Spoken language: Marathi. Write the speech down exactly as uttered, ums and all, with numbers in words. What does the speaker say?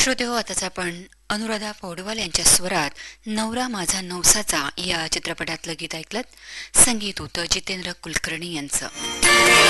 श्रोते हो, आताच आपण अनुराधा पौडवाल यांच्या स्वरात नवरा माझा नवसाचा या चित्रपटातलं गीत ऐकलं. संगीत होतं जितेंद्र कुलकर्णी यांचं.